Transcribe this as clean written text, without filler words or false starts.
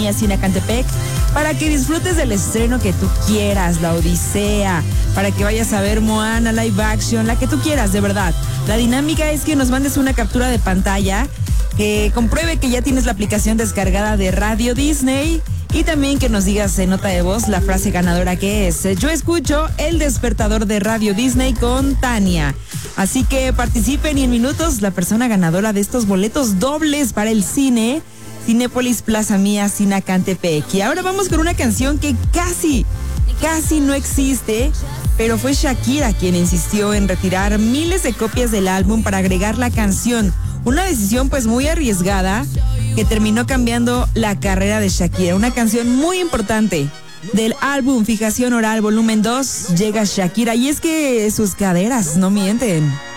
Mía Cinacantepec, para que disfrutes del estreno que tú quieras, La Odisea, para que vayas a ver Moana live action, la que tú quieras, de verdad. La dinámica es que nos mandes una captura de pantalla que compruebe que ya tienes la aplicación descargada de Radio Disney y también que nos digas en nota de voz la frase ganadora que es: yo escucho El Despertador de Radio Disney con Tania. Así que participen y en minutos la persona ganadora de estos boletos dobles para el cine Cinépolis Plaza Mía Cinacantepec. Y ahora vamos con una canción que casi no existe, pero fue Shakira quien insistió en retirar miles de copias del álbum para agregar la canción. Una decisión pues muy arriesgada que terminó cambiando la carrera de Shakira. Una canción muy importante del álbum Fijación Oral Volumen 2, llega Shakira, y es que sus caderas no mienten.